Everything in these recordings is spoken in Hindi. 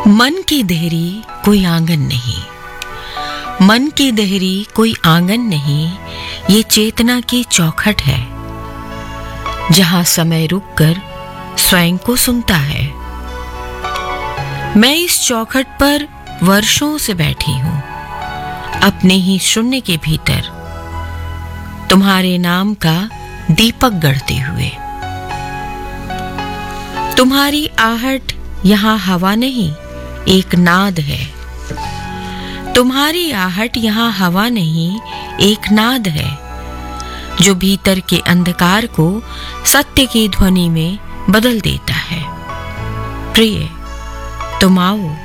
मन की देहरी कोई आंगन नहीं, मन की देहरी कोई आंगन नहीं, ये चेतना की चौखट है जहां समय रुककर स्वयं को सुनता है। मैं इस चौखट पर वर्षों से बैठी हूं, अपने ही शून्य के भीतर तुम्हारे नाम का दीपक गढ़ते हुए। तुम्हारी आहट यहां हवा नहीं, एक नाद है। तुम्हारी आहट यहां हवा नहीं, एक नाद है जो भीतर के अंधकार को सत्य की ध्वनि में बदल देता है। प्रिय, तुम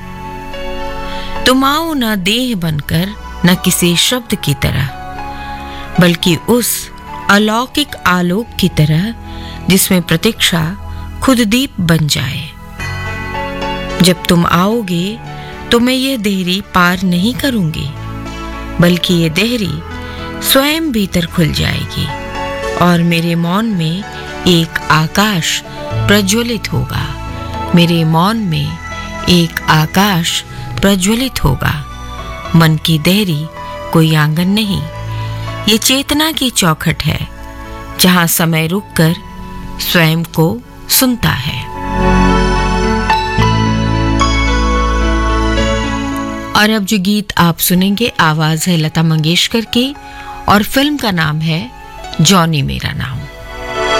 आओ न देह बनकर, न किसी शब्द की तरह, बल्कि उस अलौकिक आलोक की तरह जिसमें प्रतीक्षा खुद दीप बन जाए। जब तुम आओगे तो मैं ये देहरी पार नहीं करूंगी, बल्कि ये देहरी स्वयं भीतर खुल जाएगी और मेरे मौन में एक आकाश प्रज्वलित होगा। मेरे मौन में एक आकाश प्रज्वलित होगा। मन की देहरी कोई आंगन नहीं, ये चेतना की चौखट है जहां समय रुककर स्वयं को सुनता है। और अब जो गीत आप सुनेंगे, आवाज है लता मंगेशकर की और फिल्म का नाम है जॉनी मेरा नाम।